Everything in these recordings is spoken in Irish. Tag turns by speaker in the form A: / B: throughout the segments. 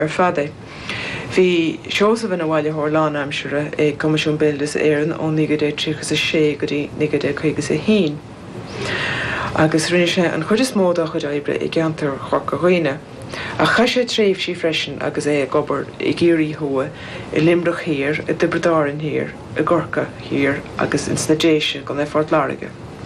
A: fada. Bhí seosamh na bhhaile Thorlán aimsire ag Comisiún Béaltas Éireann ó 1936 go dtí 1951. Agus rinne sé an chuid is mód a chud éibre i gceantar chorca roiine. A cha sé tréimh sí freisin agus é gobar i ggéirí thua i Limbrach hir, i Dibredáin hir, i Gorca hir agus in Snadéise go é Fort Láirge.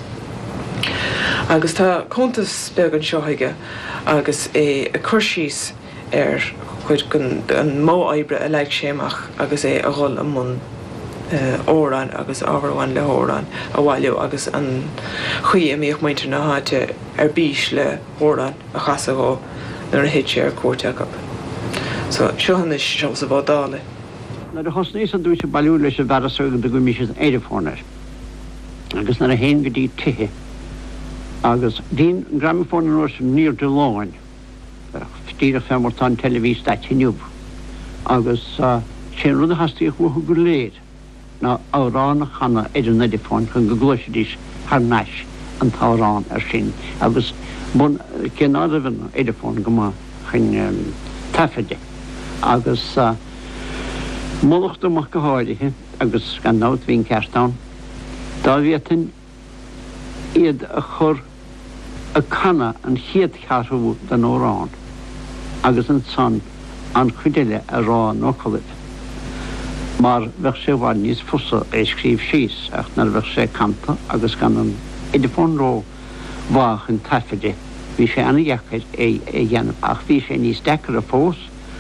A: Agus tá contas beag an seoige agus é a chuirsís chuid an mó éibre a leig séach agus é a ghol am mun órán agus ábharháin le órán a bhhailú agus an chuí a míoch muintir na háte bís le órán a chasaghó nuair a héit sé ar cuairteach. So seohan is seo sa bhádála.
B: Na de hosnéis an dúise bailú leis a bharasúgan de go mis éidirfónar. Agus na a héin go dtí tithe. Agus dín gramafón an orsa níor de láin. Tíra femortán televís daitiniup. Agus sé rud a hastíí chuú go léir. Na árán a chana idir na difón chun go glóisidís har neis an tárán ar sin. Agus bun cin ádahan idirfón go má chun tafaide. Agus molachta amach go háirithe agus gan náit hín ceartán. Dá bhétain iad a chur a cana an chiad chearthú den órán. Agus an son an chuideile a rá nócholid. Mar bheith sé bhain níos fusa é scríomh síos ach nar bheith sé canta agus gan an idirfón ró bhach an tafaide. Bhí sé anna dheachaid é dhéanamh ach bhí sé níos decar a fós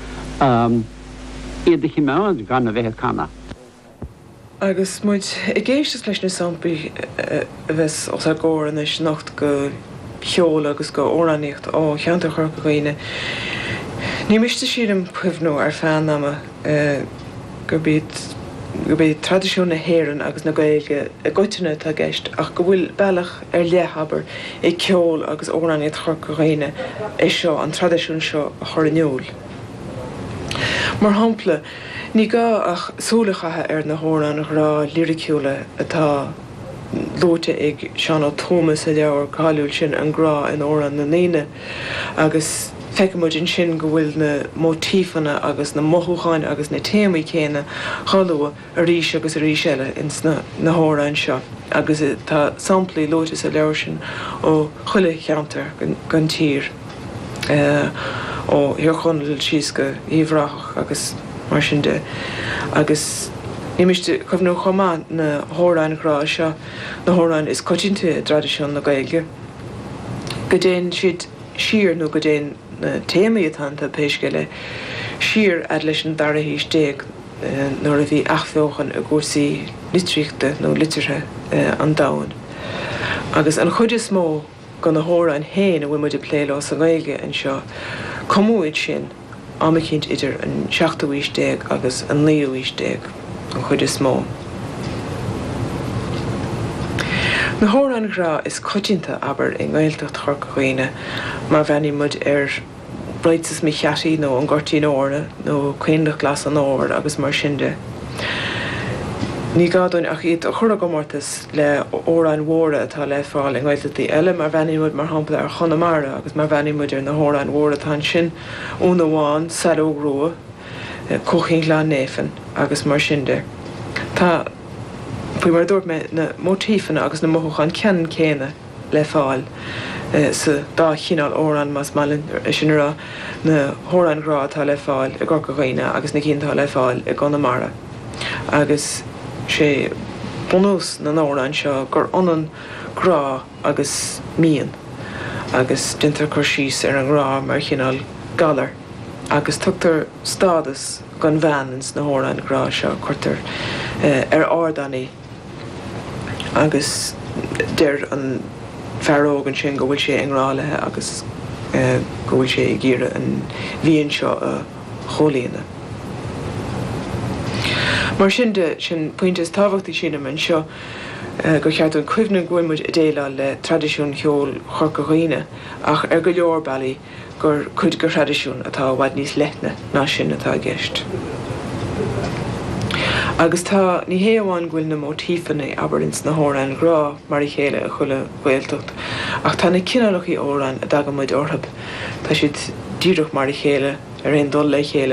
B: iad a chimeáid gan a bheith cana.
A: Agus muid i ggéistas leis na sampaí bheits os a ggóran is nacht go cheol agus go óraníocht ó cheantar chorca roiine. Ní miste siad an cuimhnú ar feannama go bíad tradiisiúna héireann agus na Gaeilge a goiteanna tá gceist ach go bhfuil bailach ar léthabair i ceol agus óraníocht chorca roiine é seo an tradiisiún seo a chur iniúil. Mar hampla, ní gá ach súlachathe ar na hórán rá liriciúla atá lóte ag Seán Thomas a leabhar cáiliúil sin an grá in órán na naine agus feicimid in sin go bhfuil na mótífanna agus na mothúcháin agus na téamaí céine chaúa a ríis agus a ríis eile ins na hórán seo. Agus tá samplaí lótas a leabhar sin ó chuile cheantar gan tír ó hiorchonil síos go íomhráach agus mar sin de. Agus níimiiste chumhnú chomá na hórán grá seo na hórán is coitinnta tradiisiún na Gaeilge. Go déan siad siar nó go déan na téamaí atánta péisce le siar ad leis an dara híos déag nuair a bhí achfeochan a gcúsaí litríochta nó litirthe an domhain. Agus an chuid is mó go na hórán héin a bhfuil muid a plélá sa Gaeilge an seo comúid sin amachint idir an 16 agus an 9 an chuid is mó. Na hórán grá is coitinnta aber in Gaeltacht chorca roiine mar bheanní muid ar breitas mi cheataí nó an gortaí nóra nó cuindach glas an óir agus mar sin de. Ní gádóin ach iad a chura go mórtas le órán mhóra atá le fáil in Gaeltachtaí eile mar bheanní muid mar hampla ar Chonamara agus mar bheanní muid ar na hórán mhóra atá sin ón amháin sarógrua cóchain glán néfan agus mar sin de. Tá Bhí mar dúirt me na mótífanna agus na mothúcháin ceann céine le fáil sa dá chinál órán más malin sin rá na hórán grá atá le fáil i Gorca Roiine agus na cinnta le fáil i Conamara. Agus sé bunús na órán seo gur ionan grá agus míon agus dintar chuir síos ar an grá mar chinál galar agus tugtar stádas gan bheanans na hórán grá seo chuirtar ar ádaní agus deir an fearógan sin go bhfuil sé angrálathe agus go bhfuil sé ggéire an bhíonn seo a cholíonna. Mar sin de sin pointas tábhachtaí sin man seo go cheart an cuimhna gcuimid a déile le tradiisiún cheol chorca roiine ach ar go leor bailí gur chuid go tradiisiún atá bhaid níos leithne ná sin atá gceist. Agus tá ní héamháin ghfuil na mótífanna aber ins na hórán grá mar i chéile a chuile Gaeltacht ach tá na cinealachaí órán a dagamid orthab tá siad díreach mar i chéile ar aon dul le chéile